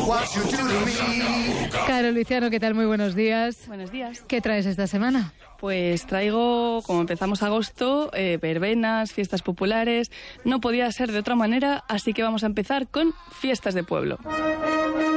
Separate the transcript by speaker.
Speaker 1: Caro Luciano, ¿qué tal? Muy buenos días.
Speaker 2: Buenos días.
Speaker 1: ¿Qué traes esta semana?
Speaker 2: Pues traigo, como empezamos agosto, verbenas, fiestas populares. No podía ser de otra manera, así que vamos a empezar con fiestas de pueblo.